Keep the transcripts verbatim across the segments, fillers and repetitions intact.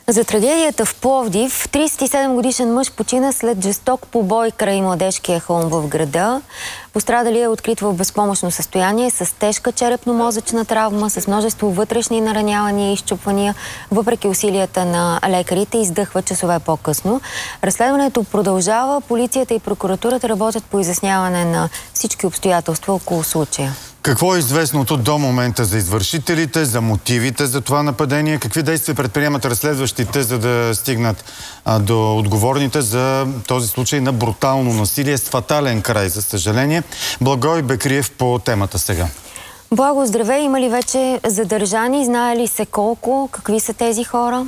За трагедията в Пловдив, тридесет и седем годишен мъж почина след жесток побой край Младежкия хълм в града. Пострадалият е открит в безпомощно състояние с тежка черепно-мозъчна травма, с множество вътрешни наранявания и изчупвания. Въпреки усилията на лекарите, издъхва часове по-късно. Разследването продължава. Полицията и прокуратурата работят по изясняване на всички обстоятелства около случая. Какво е известното до момента за извършителите, за мотивите за това нападение? Какви действия предприемат разследващите, за да стигнат а, до отговорните за този случай на брутално насилие с фатален край, за съжаление? Благой Бекриев по темата сега. Благо, здравей! Има ли вече задържани? Знае ли се колко? Какви са тези хора?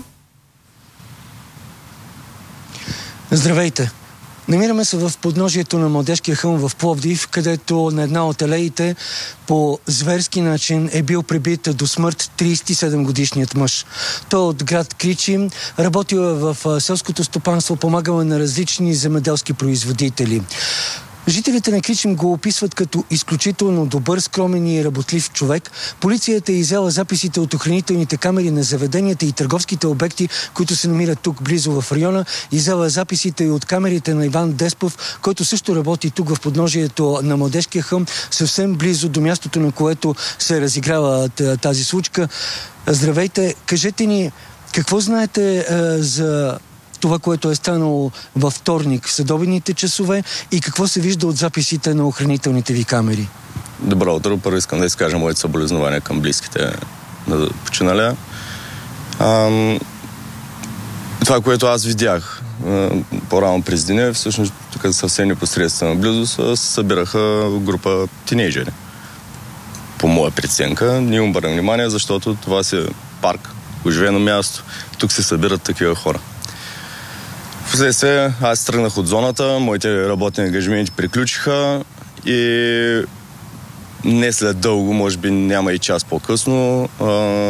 Здравейте! Намираме се в подножието на Младежкия хълм в Пловдив, където на една от алеите по зверски начин е бил пребит до смърт тридесет и седем годишният мъж. Той от град Кричи, работил е в селското стопанство, помагал на различни земеделски производители. Жителите на Кричим го описват като изключително добър, скромен и работлив човек. Полицията е иззела записите от охранителните камери на заведенията и търговските обекти, които се намират тук близо в района. Иззела записите и от камерите на Иван Деспов, който също работи тук в подножието на Младежкия хълм, съвсем близо до мястото, на което се разиграва тази случка. Здравейте, кажете ни, какво знаете е, за това, което е станало във вторник в следобедните часове и какво се вижда от записите на охранителните ви камери? Добро утро. Първо искам да изкажа моите съболезнования към близките на починалия. Ам... Това, което аз видях по-рано през деня, всъщност тук съвсем непосредствено близо се събираха група тинейджери. По моя преценка. Не им обърнах внимание, защото това си парк, оживено място. Тук се събират такива хора. Впоследствие аз тръгнах от зоната, моите работни ангажименти приключиха и не след дълго, може би няма и час по-късно, а,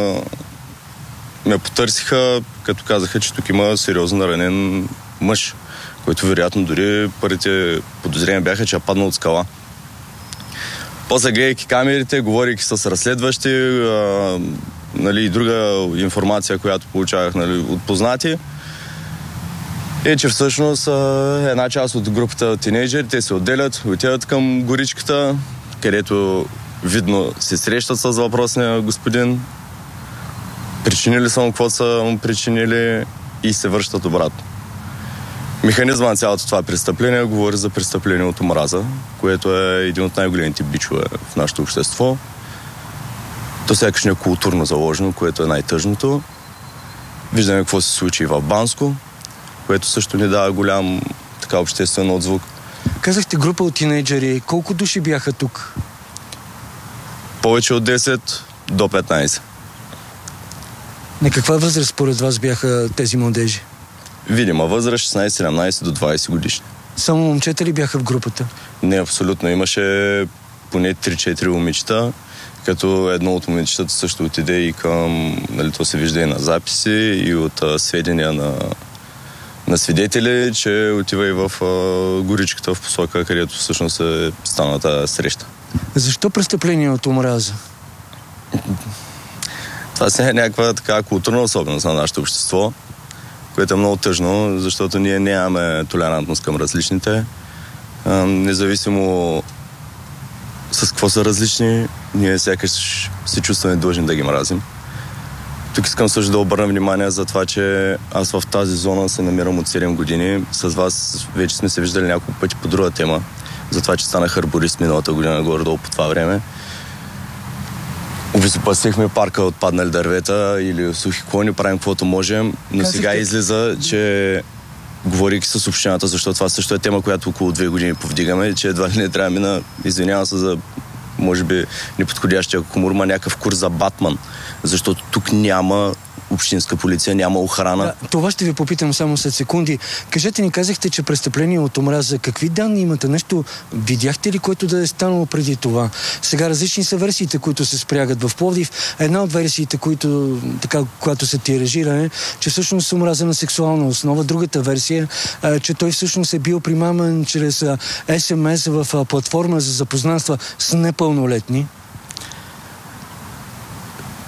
ме потърсиха, като казаха, че тук има сериозно ранен мъж, който вероятно дори първите подозрения бяха, че е паднал от скала. После гледайки камерите, говорейки с разследващи, а, нали, и друга информация, която получавах, нали, от познати, е, че всъщност една част от групата тинейджери, те се отделят, отиват към горичката, където видно се срещат с въпросния господин, причинили са му какво са му причинили и се връщат обратно. Механизма на цялото това престъпление говори за престъпление от омраза, което е един от най-големите бичове в нашето общество. То сякаш не е културно заложено, което е най-тъжното. Виждаме какво се случи и в Банско, което също ни дава голям така обществен отзвук. Казахте група от тинейджери. Колко души бяха тук? Повече от десет до петнайсет. На каква възраст според вас бяха тези младежи? Видима възраст шестнайсет-седемнайсет до двайсет годишни. Само момчета ли бяха в групата? Не, абсолютно. Имаше поне три-четири момичета, като едно от момичетата също отиде и към, нали, то се вижда и на записи, и от а, сведения на на свидетели, че отива и в а, горичката в посока, където всъщност е стана тази среща. Защо престъпление от омраза? Това си е някаква така културна особеност на нашето общество, което е много тъжно, защото ние нямаме толерантност към различните. А, независимо с какво са различни, ние сякаш се чувстваме длъжни да ги мразим. Тук искам също да обърна внимание за това, че аз в тази зона се намирам от седем години. С вас вече сме се виждали няколко пъти по друга тема. За това, че станах арборист миналата година горе-долу по това време. Обезопасихме парка от паднали дървета или сухи клони, правим каквото можем. Но сега излиза, че говорейки с общината, защото това също е тема, която около две години повдигаме, че едва ли не трябва да мина, извинявам се за може би неподходящия хумор, ма някакъв курс за Батман, защото тук няма общинска полиция, няма охрана. Да, това ще ви попитам само след секунди. Кажете ни, казахте, че престъпление от омраза. Какви данни имате? Нещо видяхте ли, което да е станало преди това? Сега различни са версиите, които се спрягат в Пловдив. Една от версиите, които, така, която се тиражира, е, че всъщност омраза на сексуална основа. Другата версия е, че той всъщност е бил примамен чрез ес ем ес в платформа за запознанства с непълнолетни.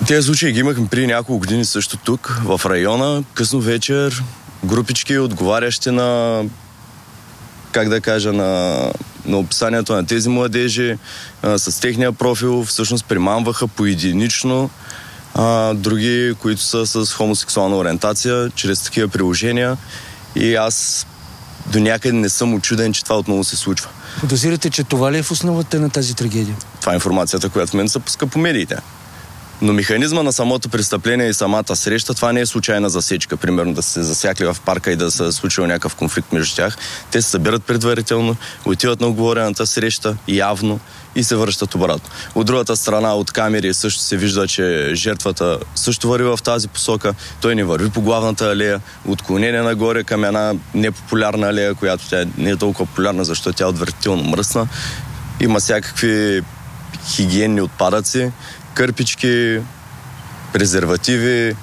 Тези случаи ги имахме при няколко години също тук, в района, късно вечер, групички, отговарящи на, как да кажа, на, на описанието на тези младежи, а, с техния профил, всъщност примамваха поединично а, други, които са с хомосексуална ориентация, чрез такива приложения. И аз до някъде не съм учуден, че това отново се случва. Подозирате, че това ли е в основата на тази трагедия? Това е информацията, която в мен се пуска по медиите. Но механизма на самото престъпление и самата среща, това не е случайна засечка, примерно да се засякли в парка и да се случил някакъв конфликт между тях. Те се събират предварително, отиват на оговорената среща, явно, и се връщат обратно. От другата страна, от камери също се вижда, че жертвата също върви в тази посока. Той не върви по главната алея, отклонение нагоре към една непопулярна алея, която тя не е толкова популярна, защото тя е отвратително мръсна. Има всякакви хигиенни отпадъци, кърпички, презервативи,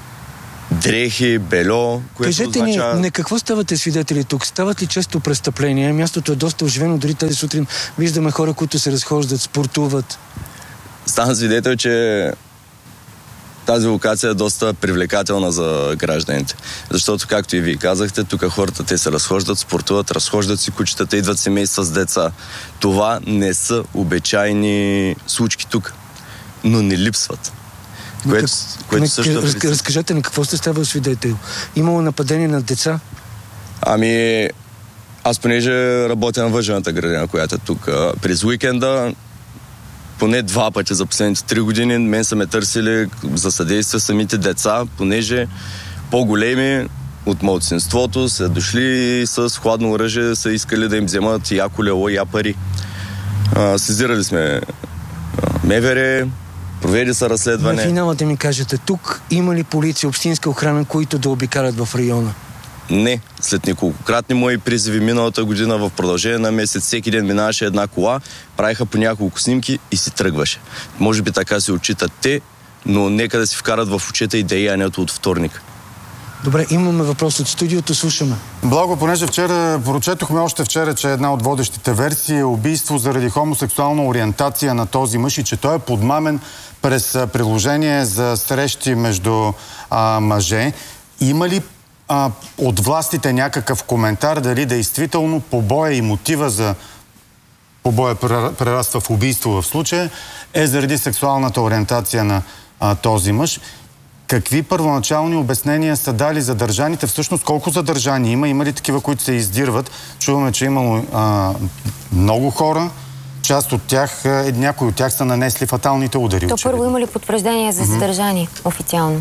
дрехи, бельо, което Кажете означава... ни, не какво ставате свидетели тук? Стават ли често престъпления? Мястото е доста оживено, дори тази сутрин виждаме хора, които се разхождат, спортуват. Ставам свидетел, че тази локация е доста привлекателна за гражданите. Защото, както и вие казахте, тук хората те се разхождат, спортуват, разхождат си кучетата, идват семейства с деца. Това не са обичайни случки тук, но не липсват. Което, как, което не, също... раз, разкажете на какво сте ставали свидетел? Имало нападение на деца? Ами, аз понеже работя на въжената градина, която е тук, през уикенда, поне два пъти за последните три години, мен са ме търсили за съдействие самите деца, понеже по-големи от малцинството са дошли и с хладно оръжие са искали да им вземат я колело, я пари. А, сезирали сме МВР, проведе са разследване. На финала да ми кажете, тук има ли полиция, общинска охрана, които да обикалят в района? Не. След неколкократни мои призиви миналата година в продължение на месец, всеки ден минаваше една кола, правиха по няколко снимки и си тръгваше. Може би така се отчитат те, но нека да си вкарат в очите и деянието от вторник. Добре, имаме въпрос от студиото, слушаме. Благо, понеже вчера, прочетохме още вчера, че една от водещите версии е убийство заради хомосексуална ориентация на този мъж и че той е подмамен през приложение за срещи между а, мъже. Има ли а, от властите някакъв коментар дали действително побоя и мотива за побоя прераства в убийство в случая е заради сексуалната ориентация на а, този мъж? Какви първоначални обяснения са дали задържаните? Всъщност колко задържани има? Има ли такива, които се издирват? Чуваме, че имало а, много хора. Част от тях, е, някои от тях са нанесли фаталните удари. То очевидно. първо има ли потвърждение за задържани mm-hmm. официално?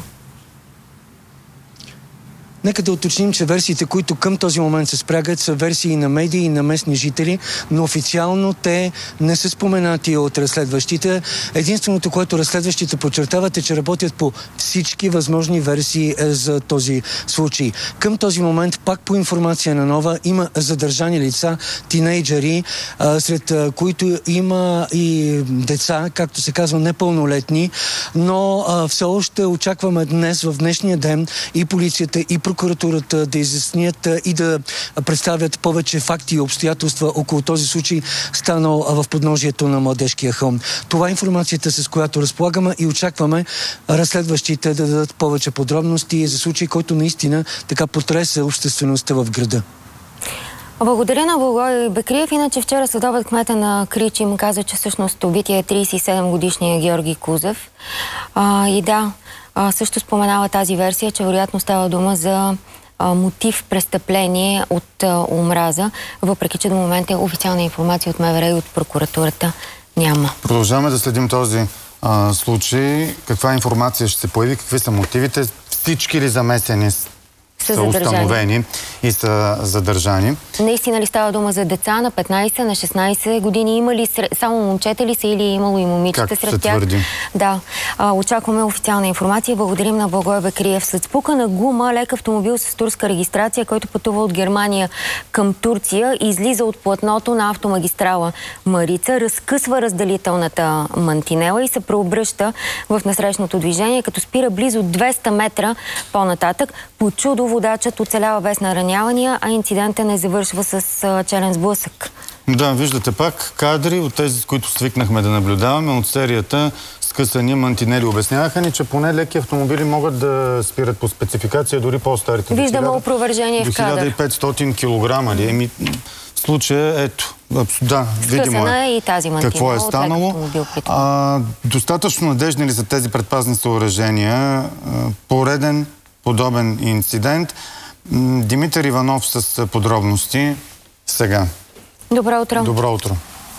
Нека да уточним, че версиите, които към този момент се спрягат, са версии на медии и на местни жители, но официално те не са споменати от разследващите. Единственото, което разследващите подчертават е, че работят по всички възможни версии за този случай. Към този момент, пак по информация на Нова, има задържани лица, тинейджери, сред които има и деца, както се казва, непълнолетни, но все още очакваме днес, в днешния ден, и полицията, и прокуратурата да изяснят и да представят повече факти и обстоятелства около този случай, станал в подножието на Младежкия хълм. Това е информацията, с която разполагаме и очакваме разследващите да дадат повече подробности за случай, който наистина така потреса обществеността в града. Благодаря на Благой Бекриев. Иначе вчера следобед кмета на Кричим каза, че всъщност убития е трийсет и седем годишния Георги Кузев. А, и да, а, също споменава тази версия, че вероятно става дума за а, мотив престъпление от а, омраза, въпреки че до момента официална информация от МВР и от прокуратурата няма. Продължаваме да следим този а, случай. Каква информация ще се появи, какви са мотивите, всички ли замесени са, са установени и са задържани. Наистина ли става дума за деца на петнайсет, на шестнайсет години? Има ли сред... само момчета ли са или е имало и момичета как сред тях? Твърди? Да. А, очакваме официална информация. Благодарим на Благой Бекриев. След спука на гума, лек автомобил с турска регистрация, който пътува от Германия към Турция, излиза от платното на автомагистрала Марица, разкъсва разделителната мантинела и се преобръща в насрещното движение, като спира близо двеста метра по-нататък. По чудо водачът оцелява без наранявания, а инцидентът не завършва с а, челен сблъсък. Да, виждате пак кадри от тези, с които свикнахме да наблюдаваме, от серията скъсани мантинели. Обясняваха ни, че поне леки автомобили могат да спират по спецификация, дори по-старите. Виждаме опровържение в кадър. До хиляда и петстотин килограма. Еми, в случая, ето, да, видимо е, е и тази мантина, какво е станало. А, достатъчно надежни ли са тези предпазни съоръжения? Пореден подобен инцидент. Димитър Иванов с подробности сега. Добро утро. Добро утро.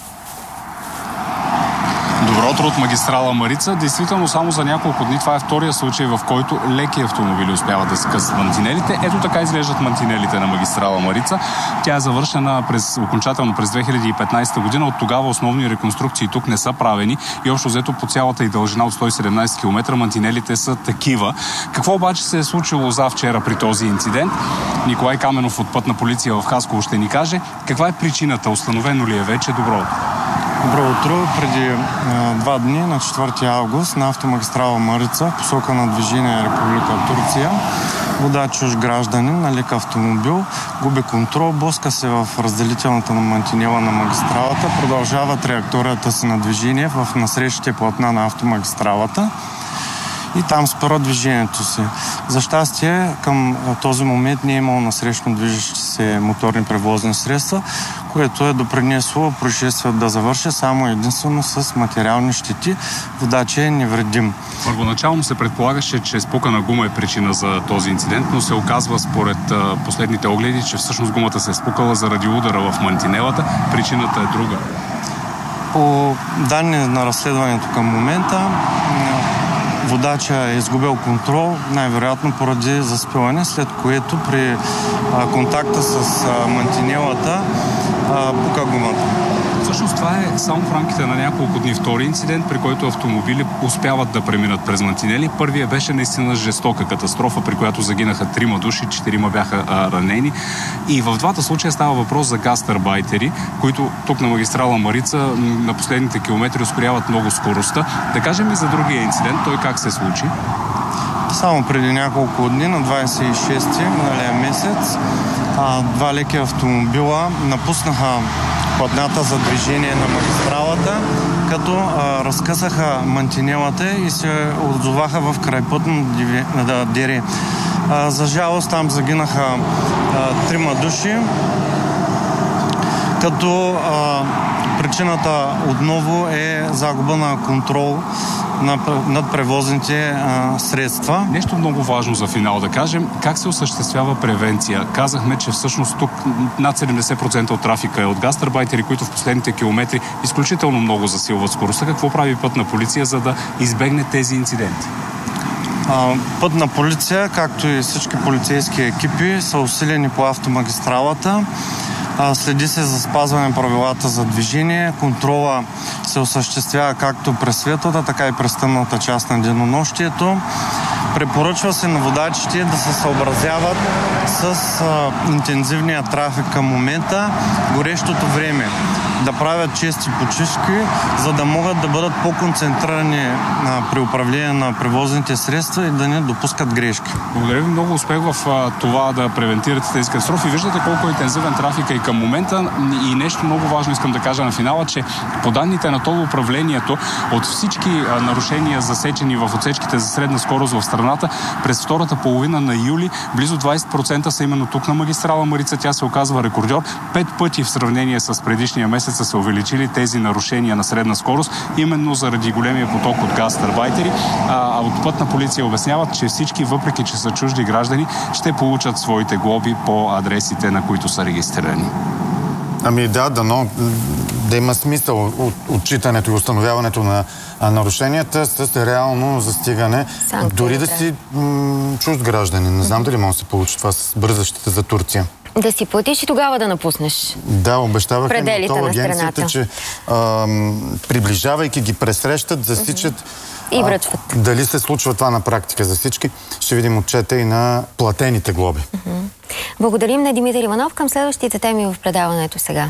Добро утро от магистрала Марица. Действително само за няколко дни това е втория случай, в който леки автомобили успяват да скъсат мантинелите. Ето така изглеждат мантинелите на магистрала Марица. Тя е завършена през, окончателно през две хиляди и петнадесета година. От тогава основни реконструкции тук не са правени и общо взето по цялата и дължина от сто и седемнадесет километра мантинелите са такива. Какво обаче се е случило завчера при този инцидент? Николай Каменов от Пътна полиция в Хасково ще ни каже каква е причината. Установено ли е вече? Добро утро. Добро утро. Преди а, два дни, на четвърти август, на автомагистрала Марица, в посока на движение Република Турция, водач чуж гражданин на лек автомобил губи контрол, блъска се в разделителната на мантинела на магистралата, продължава траекторията си на движение в насрещите платна на автомагистралата и там спира движението си. За щастие, към този момент не е имало насрещно движещи се моторни превозни средства, което е допринесло происшествието да завърши само единствено с материални щети. Водачът е невредим. Първоначално се предполагаше, че спукана гума е причина за този инцидент, но се оказва според последните огледи, че всъщност гумата се е спукала заради удара в мантинелата. Причината е друга. По данни на разследването към момента, водача е изгубил контрол, най-вероятно поради заспиване, след което при а, контакта с а, мантинелата а, пука гумата. Всъщност това е само в рамките на няколко дни втори инцидент, при който автомобили успяват да преминат през мантинели. Първия беше наистина жестока катастрофа, при която загинаха трима души, четирима бяха а, ранени. И в двата случая става въпрос за гастарбайтери, които тук на магистрала Марица на последните километри ускоряват много скоростта. Да кажем и за другия инцидент, той как се случи? Само преди няколко дни, на двадесет и шести миналия месец, а, два леки автомобила напуснаха платната за движение на магистралата, като а, разкъсаха мантинелата и се озоваха в крайпътно дере. А, за жалост там загинаха а, трима души, като а, причината отново е загуба на контрол над превозните а, средства. Нещо много важно за финал да кажем. Как се осъществява превенция? Казахме, че всъщност тук над седемдесет процента от трафика е от гастарбайтери, които в последните километри изключително много засилват скоростта. Какво прави Пътна полиция, за да избегне тези инциденти? А, Пътна полиция, както и всички полицейски екипи, са усилени по автомагистралата. Следи се за спазване на правилата за движение. Контрола се осъществява както през светлата, така и през тъмната част на денонощието. Препоръчва се на водачите да се съобразяват с а, интензивния трафик към момента, горещото време, да правят чести почивки, за да могат да бъдат по-концентрирани а, при управление на превозните средства и да не допускат грешки. Благодаря ви, много успех в а, това да превентирате тези катастрофи. Виждате колко е интензивен трафик и към момента. И нещо много важно искам да кажа на финала, че по данните на тол управлението от всички а, нарушения засечени в отсечките за средна скорост в страната, през втората половина на юли близо двадесет процента са именно тук на магистрала Марица. Тя се оказва рекордьор. Пет пъти в сравнение с предишния месец са се увеличили тези нарушения на средна скорост, именно заради големия поток от гастарбайтери. А от Пътна полиция обясняват, че всички, въпреки че са чужди граждани, ще получат своите глоби по адресите, на които са регистрирани. Ами да, дано да има смисъл от отчитането и установяването на нарушенията с реално застигане. Санкцията. Дори да си м- чужд гражданин. Не знам дали може да се получи това с бързащите за Турция. Да си платиш и тогава да напуснеш. Да, обещаваха пределите на агенцията, че ам, приближавайки ги пресрещат, засичат и връчват. А, дали се случва това на практика за всички, ще видим отчета и на платените глоби. Благодарим на Димитър Иванов. Към следващите теми в предаването сега.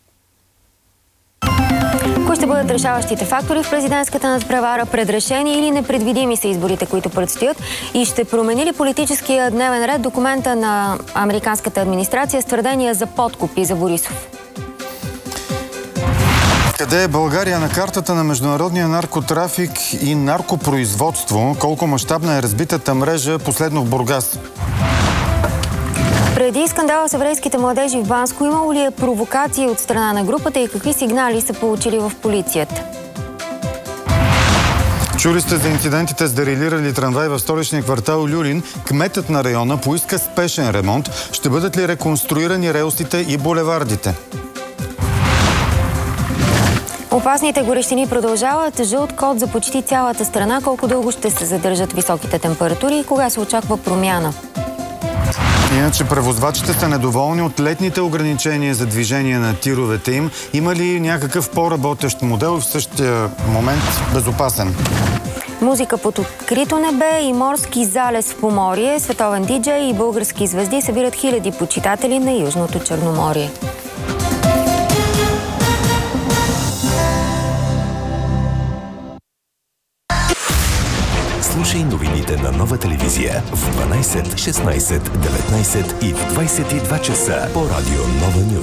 Кои ще бъдат решаващите фактори в президентската надпревара? Предрешени или непредвидими са изборите, които предстоят? И ще промени ли политическия дневен ред документа на американската администрация с твърдения за подкупи за Борисов? Къде е България на картата на международния наркотрафик и наркопроизводство? Колко мащабна е разбитата мрежа последно в Бургас? Преди скандала с еврейските младежи в Банско, имало ли е провокации от страна на групата и какви сигнали са получили в полицията? Чули сте за инцидентите с дерайлирали трамвай в столичния квартал Люлин. Кметът на района поиска спешен ремонт. Ще бъдат ли реконструирани релсите и булевардите? Опасните горещини продължават. Жълт код за почти цялата страна. Колко дълго ще се задържат високите температури и кога се очаква промяна? Иначе превозвачите са недоволни от летните ограничения за движение на тировете им. Има ли някакъв по-работещ модел и в същия момент безопасен? Музика под открито небе и морски залез в Поморие. Световен диджей и български звезди събират хиляди почитатели на Южното Черноморие. Слушай новините на Нова телевизия в дванайсет, шестнайсет, деветнайсет и в двайсет и два часа по радио Нова Нюз.